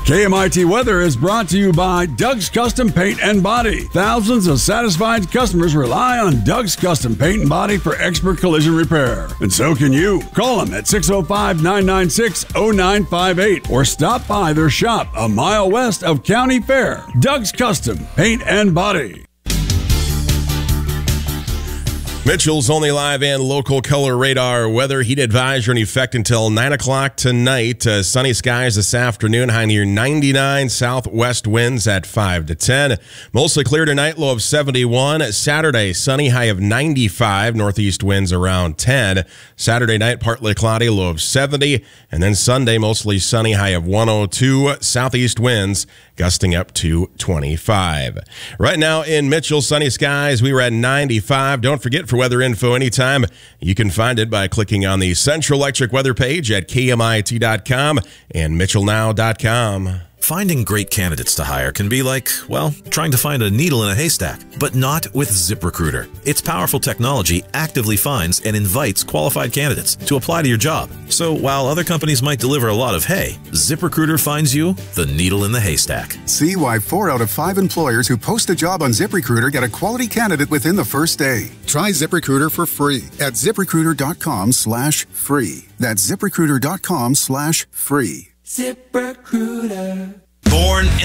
KMIT Weather is brought to you by Doug's Custom Paint and Body. Thousands of satisfied customers rely on Doug's Custom Paint and Body for expert collision repair. And so can you. Call them at 605-996-0958 or stop by their shop a mile west of County Fair. Doug's Custom Paint and Body. Mitchell's only live and local color radar weather. Heat advisory in effect until 9 o'clock tonight. Sunny skies this afternoon, high near 99. Southwest winds at 5 to 10. Mostly clear tonight, low of 71. Saturday, sunny, high of 95. Northeast winds around 10. Saturday night, partly cloudy, low of 70. And then Sunday, mostly sunny, high of 102. Southeast winds gusting up to 25. Right now in Mitchell, sunny skies. We were at 95. Don't forget, for weather info anytime, you can find it by clicking on the Central Electric weather page at KMIT.com and MitchellNow.com. Finding great candidates to hire can be like, well, trying to find a needle in a haystack, but not with ZipRecruiter. Its powerful technology actively finds and invites qualified candidates to apply to your job. So while other companies might deliver a lot of hay, ZipRecruiter finds you the needle in the haystack. See why 4 out of 5 employers who post a job on ZipRecruiter get a quality candidate within the first day. Try ZipRecruiter for free at ZipRecruiter.com/free. That's ZipRecruiter.com/free. ZipRecruiter. Born